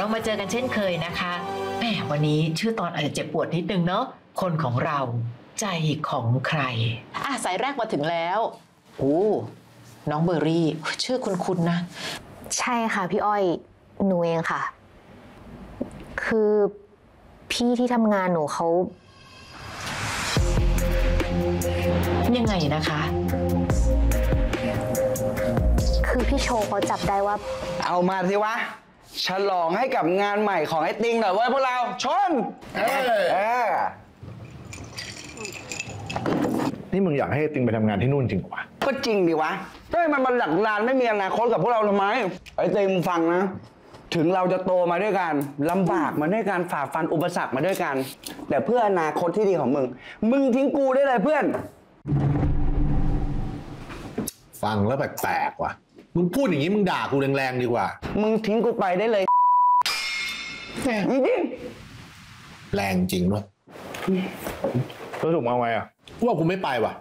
เรามาเจอกันเช่นเคยนะคะแหมวันนี้ชื่อตอนอาจจะเจ็บปวดนิดนึงเนาะคนของเราใจของใครสายแรกมาถึงแล้วโอ้น้องเบอร์รี่ชื่อคุ้นๆนะใช่ค่ะพี่อ้อยหนูเองค่ะคือพี่ที่ทำงานหนูเขายังไงนะคะคือพี่โชว์เขาจับได้ว่าเอามาสิวะฉลองให้กับงานใหม่ของไอ้ติงหน่อยเว้ยพวกเราชนนี่มึงอยากให้ติงไปทำงานที่นู่นจริงวะก็จริงดิวะเฮ้ยมันหลักลานไม่มีอนาคตกับพวกเราทำไมไอ้ติงฟังนะถึงเราจะโตมาด้วยกันลำบากมาด้วยกันฝ่าฟันอุปสรรคมาด้วยกันแต่เพื่ออนาคตที่ดีของมึงทิ้งกูได้เลยเพื่อนฟังแล้วแปลกๆว่ะมึงพูดอย่างนี้มึงด่ากูแรงๆดีกว่ามึงทิ้งกูไปได้เลยจริงแรงจริงด้วยสรุปเอาไงอ่ะว่ากูไม่ไปว่ะ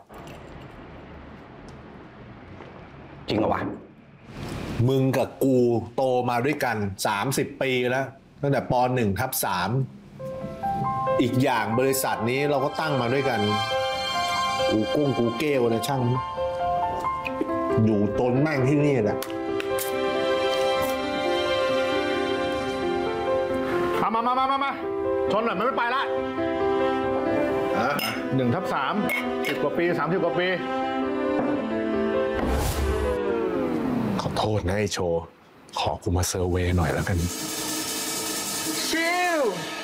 จริงเหรอวะมึงกับกูโตมาด้วยกัน30 ปีแล้วตั้งแต่ป.1/3อีกอย่างบริษัทนี้เราก็ตั้งมาด้วยกันกูเก้วนะช่างอยู่ตนแม่งที่นี่แหละมาชนหน่อยมันไม่ไปละ1/3 10 กว่าปี30 กว่าปีขอโทษนะไอโชว์ขอกูมาเซอร์เวย์หน่อยแล้วกัน